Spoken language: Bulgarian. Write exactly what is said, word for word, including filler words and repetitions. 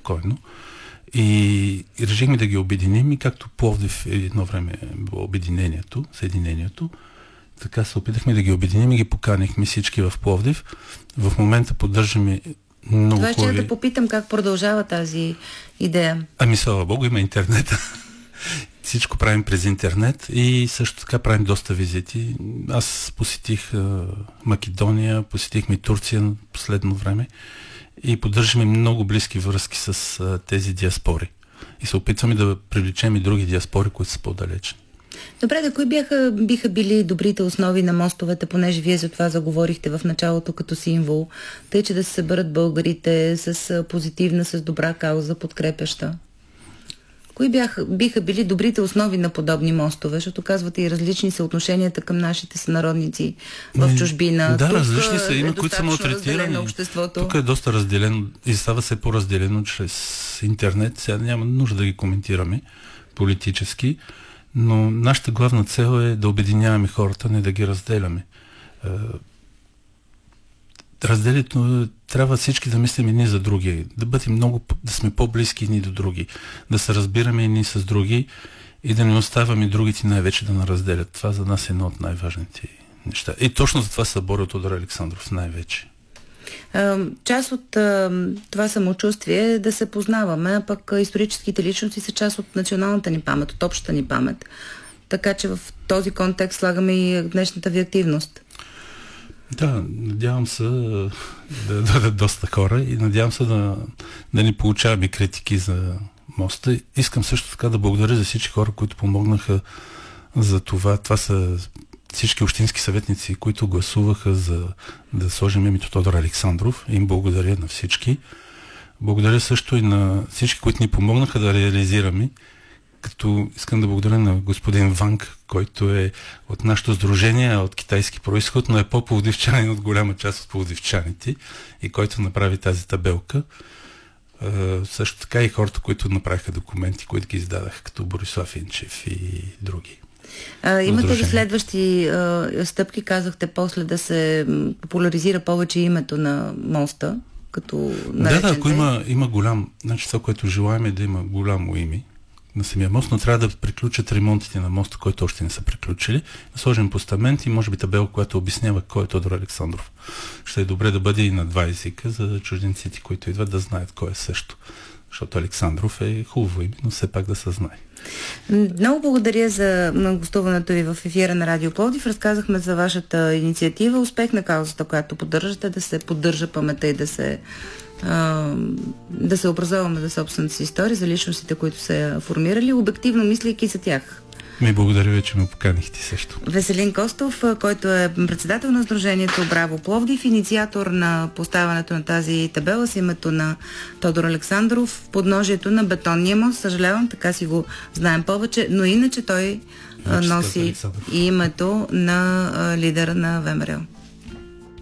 спокойно. И, и решихме да ги обединим, и както Пловдив едно време било обединението, съединението, така се опитахме да ги обединим и ги поканихме всички в Пловдив. В момента поддържаме много Това ще хубави... да попитам как продължава тази идея. Ами, слава Богу, има интернет. Всичко правим през интернет и също така правим доста визити. Аз посетих а, Македония, посетихме Турция последно време и поддържаме много близки връзки с а, тези диаспори. И се опитваме да привлечем и други диаспори, които са по-далечни. Добре, да кои бяха, биха били добрите основи на мостовете, понеже вие за това заговорихте в началото като символ, тъй че да се съберат българите с позитивна, с добра кауза, подкрепяща? Кои бяха, биха били добрите основи на подобни мостове, защото казвате и различни са отношенията към нашите сънародници в чужбина. Да, тук различни са, има, е които са малтретирани. Обществото. Тук е доста разделено и става се по-разделено чрез интернет. Сега няма нужда да ги коментираме политически, но нашата главна цел е да обединяваме хората, не да ги разделяме. Разделението трябва всички да мислим едни за други, да бъдем много, да сме по-близки едни до други, да се разбираме едни с други и да не оставаме другите най-вече да наразделят. Това за нас е едно от най-важните неща. И точно за това се бори Тодор Александров най-вече. Част от това самочувствие е да се познаваме, а пък историческите личности са част от националната ни памет, от общата ни памет. Така че в този контекст слагаме и днешната ви активност. Да, надявам се да дойдат доста хора и надявам се да, да не получаваме критики за моста. Искам също така да благодаря за всички хора, които помогнаха за това. Това са всички общински съветници, които гласуваха за да сложим името Тодор Александров. Им благодаря на всички. Благодаря също и на всички, които ни помогнаха да реализираме. Като искам да благодаря на господин Ванг, който е от нашето сдружение, от китайски происход, но е по-пловдивчанин от голяма част от пловдивчаните и който направи тази табелка. Uh, също така и хората, които направиха документи, които ги издадаха, като Борислав Инчев и други. А, имате ли следващи а, стъпки, казахте, после да се популяризира повече името на моста, като наречен? Да, да, ако има, има голям, значи това, което желаем е да има голямо име на самия мост, но трябва да приключат ремонтите на моста, който още не са приключили, да сложим постамент и може би табела, която обяснява кой е Тодор Александров. Ще е добре да бъде и на два езика, за чужденците, които идват, да знаят кой е също. Защото Александров е хубаво име, но все пак да се знае. Много благодаря за гостуването ви в ефира на Радио Пловдив. Разказахме за вашата инициатива. Успех на каузата, която поддържате, да се поддържа паметта и да се да се образоваме за собствената си история, за личностите, които са я формирали, обективно мислейки за тях. Ми благодаря ви, че ме поканихте също. Веселин Костов, който е председател на сдружението Браво Пловдив, инициатор на поставянето на тази табела с името на Тодор Александров в подножието на бетонния мост. Съжалявам, така си го знаем повече, но иначе той носи и името на лидера на ВМРО.